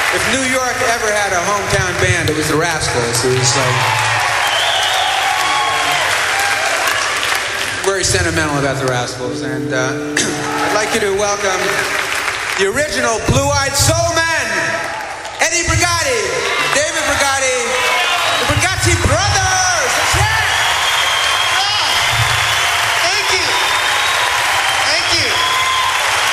If New York ever had a hometown band, it was the Rascals. It was like very sentimental about the Rascals, and I'd like you to welcome the original Blue-Eyed Soul Man, Eddie Brigati.